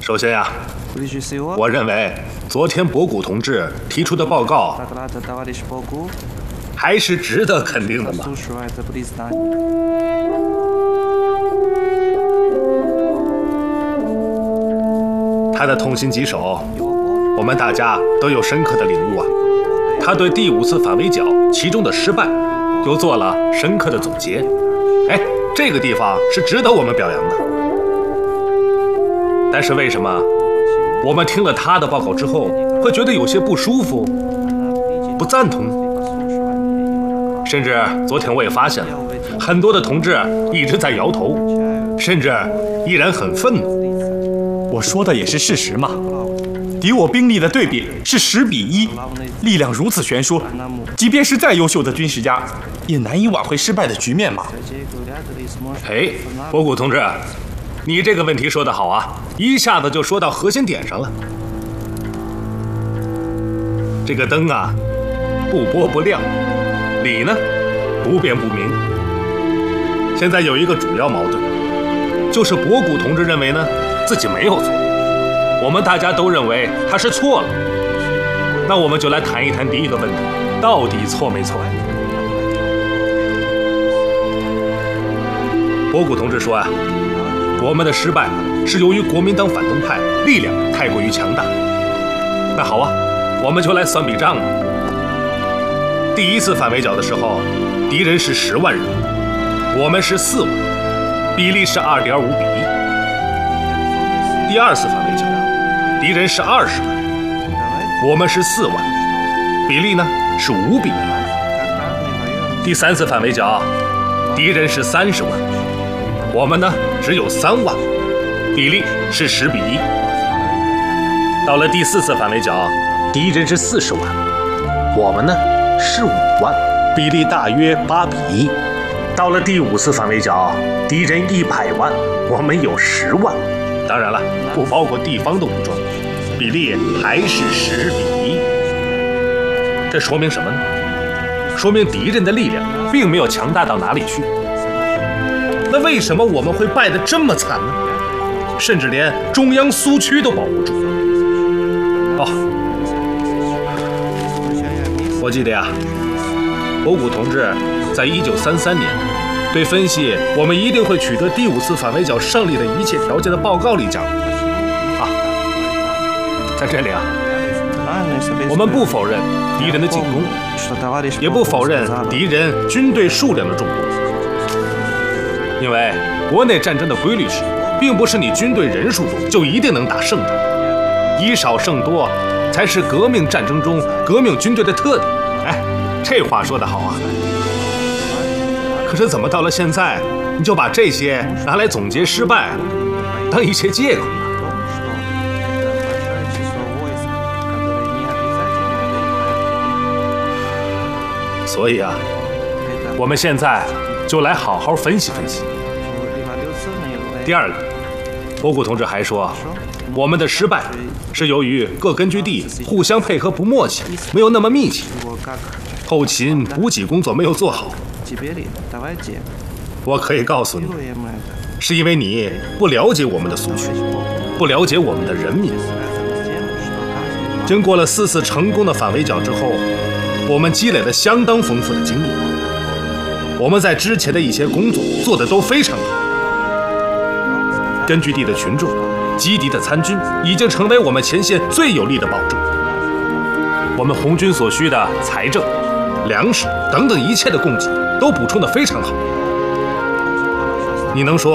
首先呀，我认为昨天博古同志提出的报告还是值得肯定的嘛。他的痛心疾首，我们大家都有深刻的领悟啊。他对第5次反围剿其中的失败，又做了深刻的总结。哎，这个地方是值得我们表扬的。但是为什么我们听了他的报告之后，会觉得有些不舒服、不赞同呢？甚至昨天我也发现了，很多的同志一直在摇头，甚至依然很愤怒。 我说的也是事实嘛，敌我兵力的对比是10比1，力量如此悬殊，即便是再优秀的军事家，也难以挽回失败的局面嘛。 哎，博古同志，你这个问题说得好啊，一下子就说到核心点上了。这个灯啊，不拨不亮，理呢，不辩不明。现在有一个主要矛盾，就是博古同志认为呢，自己没有错，我们大家都认为他是错了。那我们就来谈一谈第一个问题，到底错没错？博古同志说啊，我们的失败是由于国民党反动派力量太过于强大。那好啊，我们就来算笔账吧。第1次反围剿的时候，敌人是10万人，我们是4万，比例是2.5比1。第2次反围剿，敌人是20万，我们是4万，比例呢是5比1。第3次反围剿，敌人是30万，我们呢只有3万，比例是10比1。到了第4次反围剿，敌人是40万，我们呢是5万，比例大约8比1。到了第5次反围剿，敌人100万，我们有10万。当然了，不包括地方的武装，比例还是10比1。这说明什么呢？说明敌人的力量并没有强大到哪里去。那为什么我们会败得这么惨呢？甚至连中央苏区都保不住。哦，我记得呀，博古同志在1933年对分析我们一定会取得第5次反围剿胜利的一切条件的报告里讲啊，在这里啊，我们不否认敌人的进攻，也不否认敌人军队数量的众多，因为国内战争的规律是，并不是你军队人数多就一定能打胜仗，以少胜多才是革命战争中革命军队的特点。哎，这话说得好啊。可是怎么到了现在，你就把这些拿来总结失败，当一些借口呢？所以啊，我们现在就来好好分析分析。第二个，博古同志还说，我们的失败是由于各根据地互相配合不默契，没有那么密切，后勤补给工作没有做好。我可以告诉你，是因为你不了解我们的苏区，不了解我们的人民。经过了4次成功的反围剿之后，我们积累了相当丰富的经验。我们在之前的一些工作做得都非常好。根据地的群众、基地的参军已经成为我们前线最有力的保证。我们红军所需的财政、粮食等等一切的供给都补充得非常好。你能说